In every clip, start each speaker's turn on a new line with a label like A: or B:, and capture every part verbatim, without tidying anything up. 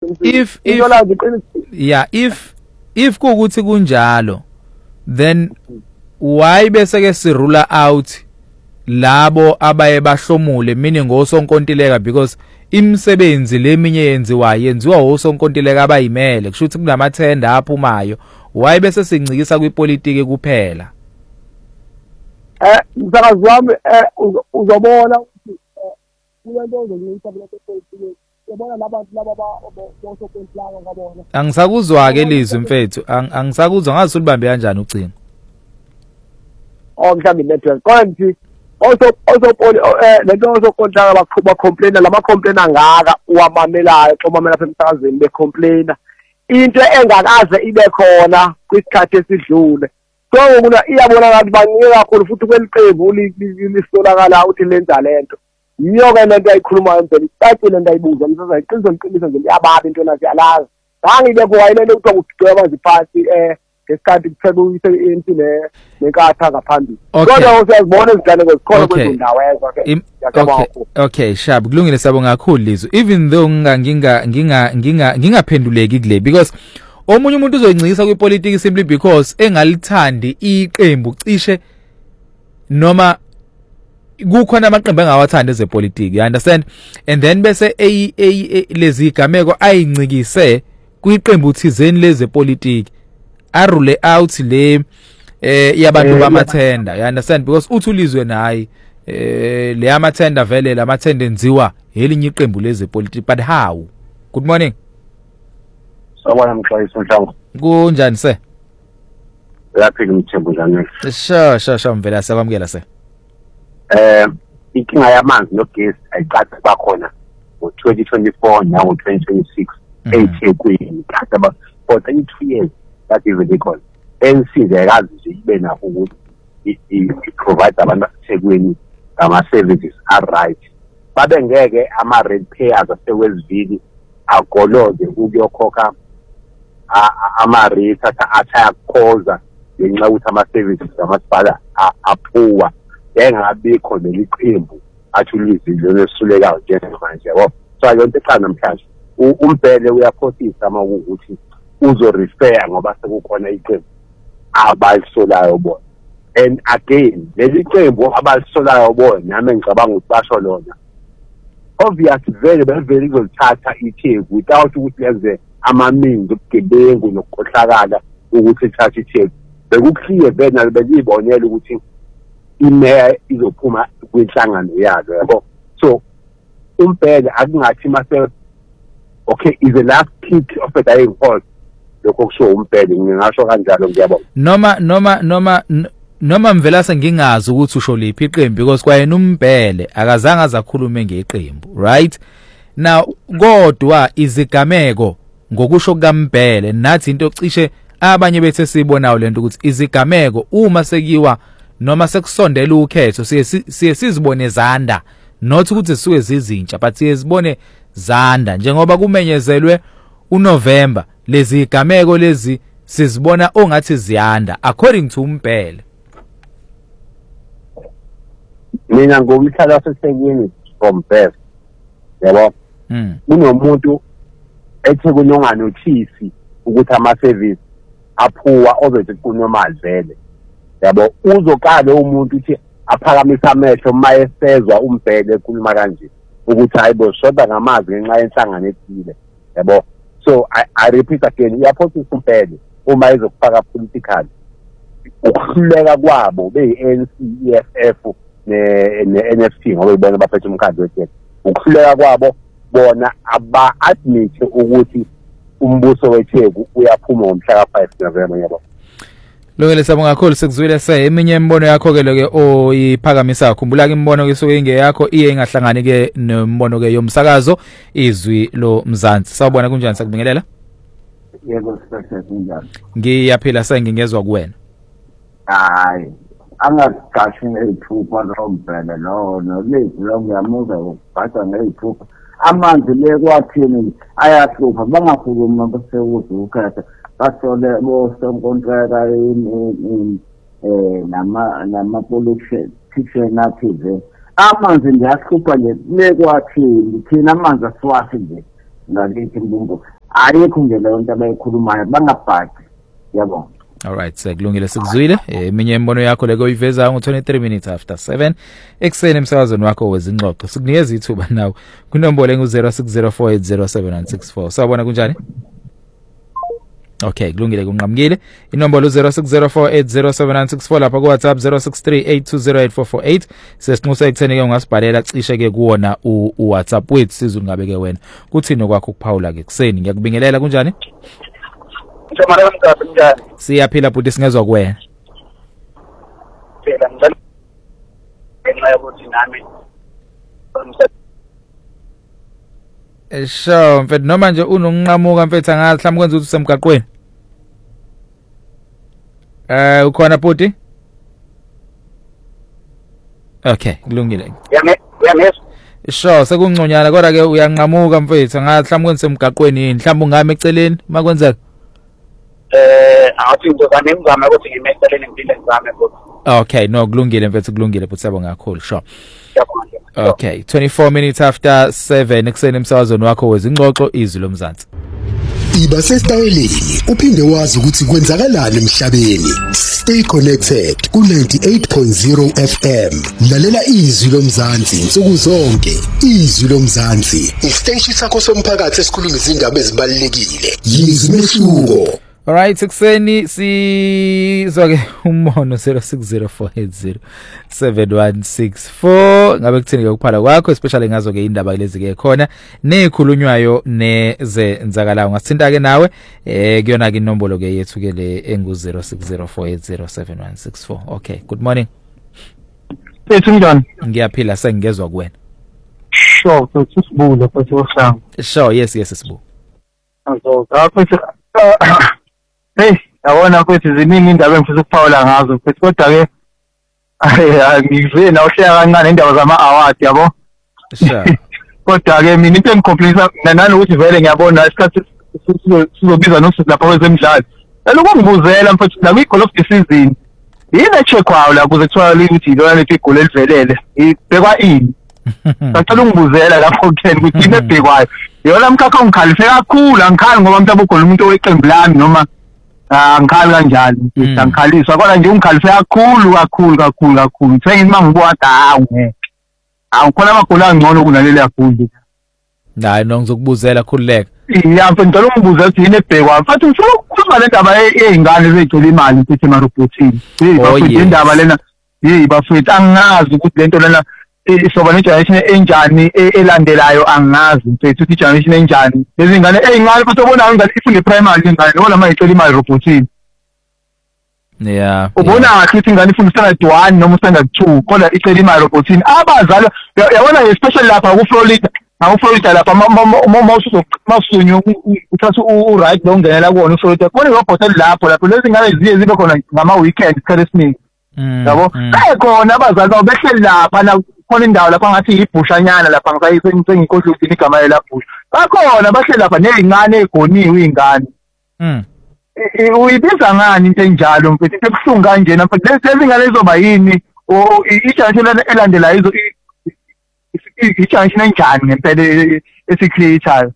A: if if yeah if if kuukuthi kunjalo then why bese ke si rule out labo abaye bahlomule meaning ngosonkontileka because imsebenzi leminye yenziwa yenziwa osonkontileka abayimele kusho ukuthi kunamathenda aphumayo why bese sincikisa kwipolitiki kuphela
B: eh msakazi wami eh uzobona ukuthi kulento ozoyinyisa kule politiki yabona labantu laba bosonkontileka ngabona
A: angisakuzwa ke lizwi mfethu angisakuzwa ngazi ulibambe kanjani ucingo
B: oh mhlambi network konke also also eh lento osokontileka baqhuba complain lama complain angaka uwamamelayo xa umamela apha emsakazweni be complain into engakaze ibe khona kwisikhathi esidlule so nguna iyabona ngathi bancike kakhulu futhi kweliqembu lisolakala ukuthi lenza lento yiyo ke lento ayikhulumayo impela icacile lento ayibuza msebenzi iqiniso iqiniso nje iyababa into nathi yalazi ngangibe kuwayilele ukuthi ukugcweba phansi phansi eh ngesikhathi kuphela uyise into le nenkatha ngaphambili kodwa usiyazibona izigane kwezikhona kwezindawo ezo ke
A: okay okay shab kulungile sabo ngakhulu lizwe even though nginga nginga nginga ngingaphenduleki kule because omunye umuntu uzoyincikisa kwipolitiki simply because engalithandi iqembu cishe noma kukhona amaqembu engawathanda ezepolitiki you understand and then bese lezi igameko ayincikise kwiqembu thizeni lezepolitiki arule out le eh yabantu bamathenda you understand because uthulizwe naye eh le amathenda vele la mathenda enziwa elinye iqembu lezepolitiki but how good morning
C: sawona mxwayiso Nhlango
A: kunjani se
C: uyaphila umthembu njani
A: sha sha sha mvela sakwamukela se
C: eh inkinga yamanzi nogesi ayicathi bakhona ngo twenty twenty-four nawo twenty twenty-six eThekwini kade for thirty-two years that is ridiculous ensizekazi nje ibe nakho ukuthi i provide abantu baseThekwini ama services are right babe ngeke ama ratepayers asekwezivili agolode ukuyokhokha ama rates atha khoza ngenxa ukuthi ama services amasipala aphuwa engabikho neliqembu athulizile lesulekayo njengamanje yabo so yonke iqala namhlanje umbhele uyaphosisa uma ukuthi uzo refer ngoba sekukhona iqembu abalisolayo bona and again leli qembu abalisolayo bona nami ngicabanga ukuthi basho lona obviously very very izolithatha iTheku without ukuthi yenze amaminzi obugebengu nokukhohlakala ukuthi ithathe iTheku bekuclear bena belibonela ukuthi imeya izophuma kwinhlangano yalo yabo so umbhele akungathi mase okay is the last kick of a dying horse lokho kusho umbhele ngingasho kanjalo ngiyabona
A: noma noma noma noma mvelase ngingazi ukuthi usho liphi iqembu because kwayena umbhele akazange azakhulume ngeqembu right now kodwa izigameko ngokusho kaMbhele nathi into ocishe abanye bethe sibonayo lento ukuthi izigameko uma sekiwa noma sekusondela ukhetho siye siye sizibone zanda not ukuthi sisuke zizintsha but siye sibone zanda njengoba kumenyezelwe uNovember lezi igameko lezi sizibona ongathi ziyanda according to uMbhele
C: mina ngokuhlala waseThekwini from birth yabo
A: mm
C: unomuntu eThekwini onganothisi ukuthi ama service aphuwa ozothi kunomali vele yabo uzokala umuntu uthi aphakamisa amehlo mayesezwa uMbhele ekhuluma kanje ukuthi hayibo shoda ngamazi ngenxa yenhlangano ethile yabo so I, I repeat again iyaphosisa uMbhele uma ezokufaka political ukuhluleka kwabo beyi-N C E F F ne-N F T ngoba ibona baphethe umkhandlu wethu ukuhluleka kwabo bona aba-admit ukuthi umbuso weTheku uyaphuma ngomhla ka five November yabo
A: Lokele sabonga kakhulu sekuzwile se eminye imbono yakho ke loke oyiphakamisa khumbula ke imbono ke soke inge yakho iye ingahlangani ke nembono ke yomsakazo izwi lo Mzansi sawubona kunjani sakubingelela
D: yebo sesiyaphila
A: ngiyaphila sengingezwe kuwena
D: hayi angakashi ngephupha lombhele lo no lezi lo ngiyamuza ukubhatha ngephupha amanzi lekwathini ayahlupha bangakhuluma besewuze ukhetha basole bosonkontraka in eh nama nama politician athize amanzi ndiyahlupha nje lekwathini thina amanzi asiwathi nje ngalithi mbumbo ayikho nje leyo nto abayikhulumayo bangabhadi yabona.
A: Alright, sekulungile sikuzwile. Eminye imibono yakho leko uyiveza ngo twenty-three minutes after seven ekseni emsakazweni wakho wezingxoxo. Sikunikeza ithuba nawe kwinombolo engu zero six zero four eight zero seven one six four. Sawubona kunjani? Okay, kulungile kunqamukile. Inombolo zero six zero four eight zero seven one six four lapha ku WhatsApp zero six three eight two zero eight four four eight. Sesinxusa ekutheni ke ungasibhalela cishe ke kuwona u WhatsApp wethu sizwe ngabe ke wena. Kuthini kwakho kuphawula ke kuseni. Ngiyakubingelela kunjani?
B: Ntomara mkapi njani?
A: Siyaphila futhi singezwe kuwena.
B: Phela ngicela ngenxa yokuthi nami
A: Esho mfethu noma nje unonqamuka mfethu angathi mhlawumbe kwenza ukuthi usemgaqweni. Eh ukhona futhi? Okay, kulungile.
B: Yame yame
A: Sho sekungconyana kodwa ke uyanqamuka mfethu angathi mhlawumbe kwenza emgaqweni yini mhlawumbe ungame eceleni makwenzeka.
B: eh athi ngizozama ngizama ukuthi ngimeselele ngipile ngizame futhi.
A: Okay, no kulungile mfethu kulungile futhi siyabonga kakhulu sho.
B: Siyabonga.
A: Okay, twenty-four minutes after seven ekseni emsakazweni wakho wezingxoxo izwi lomzansi.
E: Iba sesitayeleni uphinde wazi ukuthi kwenzakalani emhlabeni. Stay connected ku ninety-eight point zero F M. Lalela izwi lomzansi insuku zonke. Izwi lomzansi isiteshi sakho somphakathi esikhuluma izindaba ezibalekile. Yizwi mehluko.
A: Alright, ekseni sizwa ke umono zero six zero four eight zero seven one six four ngabe kuthini ke ukuphala kwakho especially ngazo ke indaba lezi ke khona nekhulunywayo nezenzakalayo ngasithinta ke nawe eh kuyona ke inombolo ke yethu ke le engu zero six zero four eight zero seven one six four. Okay, good morning.
B: Ethu njani?
A: Ngiyaphila sengezwe kuwena.
B: Sure, so sisibule futhi wohlanga.
A: Sure, yes yes sibu.
B: Azo, lapho hey, yabona futhi ziningi indaba engifisa ukuphawula ngazo futhi kodwa ke ngizwe na uhleka kancane indaba zama award yabo.
A: Sure.
B: Kodwa ke mina into engicomplainsa nani ukuthi vele ngiyabona isikhathi sizobiza nosuku lapha kwezemidlalo. Eloko ngibuzela mfethu la kwi goal of the season. Yini checkwayo la kuze kuthiwa ukuthi lona lethi igol elivelele. Ibhekwa ini. Ngicela ungibuzela lapho Ken ukuthi yini ebhekwayo. Yona mkhakha ongikhalise kakhulu angikhali ngoba mhlawumbe ukhona umuntu oweqembu lami noma angikhali kanjalo ngikhaliswa kodwa nje ungikhalise kakhulu kakhulu kakhulu kakhulu ngithenga uma ngibuka hawu ngeke awukhona amagoli angcono kunalela yafundi
A: hayi no ngizokubuzela khululeka
B: iya mfethu ngicela ungibuze ukuthi yini ebhekwayo mfethu ngifuna ukukhuluma le ndaba ey'ngane ezey'thola imali mfethu emarobhothini bafethu indaba lena yeyi bafethu angazi ukuthi lento lena isoba negeneration enjani elandelayo angazi mfethu ukuthi generation enjani lezi ngane ey'ncane futhi obonayo ingane ifunde primary ingane noma lama iy'thola imali robhothini.
A: Yeah.
B: Ubona kahle ukuthi ingane ifunda standard one noma standard two kodwa icela imali robhothini abazali yabona especially lapha ku Florida na ku Florida lapha uma ususunyo uthatha u right lo ungenela kuona u Florida kone robhothini lapho lapho lezi ngane ziye zibe khona ngama weekend Christmas yabo khona abazali babo behleli lapha na khona indawo lapha ngathi ibushanyana lapha ngisayisengikhohle ukuthi igama lapha bakhona bahleli lapha nezingane egoniwe izingane
A: mm
B: uyibiza ngani into enjalo mfethu ebuhlungu kanjena mfethu lezi ngane izoba yini i-generation elandela izo i-generation enjani ngempela esikreatayo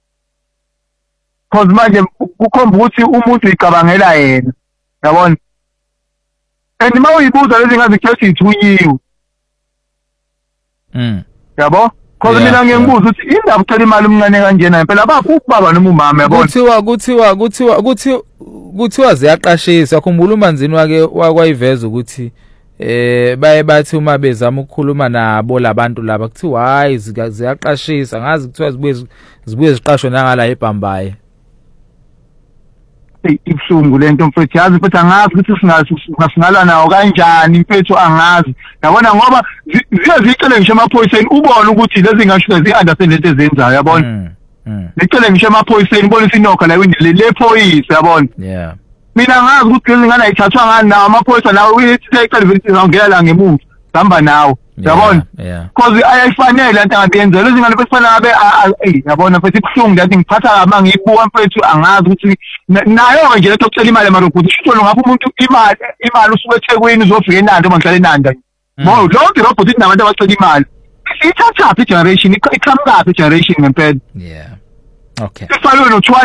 B: cause manje kukhomba ukuthi umuntu uyicabangela yena yabona and uma uyibuza lezi ngane zikhetha ithunyiwe
A: mm
B: yabo cause mina ngiyengibuza ukuthi indaba uthola imali umncane kanjena ngempela abaphi ubaba noma umama yabona
A: kuthiwa kuthiwa kuthiwa kuthi kuthiwa ziyaqashisa khumbula umanzini wake wakwayiveza ukuthi eh baye bathi uma bezama ukukhuluma nabo labantu laba kuthiwa hayi ziyaqashisa ngazi kuthiwa zibuye zibuye ziqashwe nangala eBhambaye
B: ibuhlungu lento mfethu yazi mfethu angazi ukuthi singasingala nawo kanjani mfethu angazi yabona ngoba ziye zicele ngisho emaphoyiseni ubone ukuthi lezi ngasho zi-understand lento ezenzayo yabona licele ngisho emaphoyiseni ubone isinokha la windi le phoyisa yabona
A: yeah
B: mina ngazi ukuthi lezi ngane ayithathwa ngani nawo amaphoyisa nawe uyithi ecela ukuthi ngiyela la ngemuva hamba nawo yabona because ayayifanele lento angayenza lezi ngane befana abe eh yabona mfethu ibuhlungu lento ngiphatha ama ngibuka mfethu angazi ukuthi nayo nje lento kucela imali emarobhothi sho ngapha umuntu imali imali usuke eThekwini uzofika eNanda uma ngihlala eNanda bo lonke irobhothi inabantu abacela imali ithatha i generation iqhamuka i generation ngempela
A: yeah okay
B: ifana no